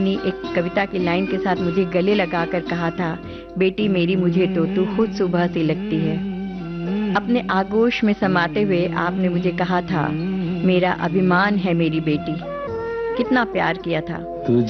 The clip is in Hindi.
अपनी एक कविता की लाइन के साथ मुझे गले लगाकर कहा था, बेटी मेरी मुझे तो तू खुद सुबह सी लगती है। अपने आगोश में समाते हुए आपने मुझे कहा था, मेरा अभिमान है मेरी बेटी। कितना प्यार किया था।